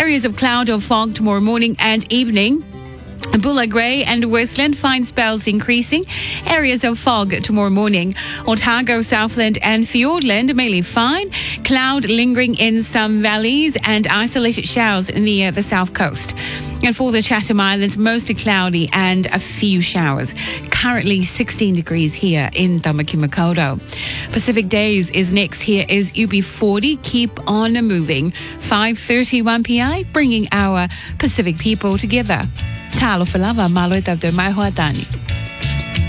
Areas of cloud or fog tomorrow morning and evening. Bulla Grey and Westland, fine spells increasing. Areas of fog tomorrow morning. Otago, Southland and Fiordland, mainly fine. Cloud lingering in some valleys and isolated showers near the south coast. And for the Chatham Islands, mostly cloudy and a few showers. Currently 16 degrees here in Tamaki Makaurau. Pacific Days is next. Here is UB40. Keep on moving. 5:31 PI, bringing our Pacific people together. Talo Falava, Malo Tavdo Mai Huatani.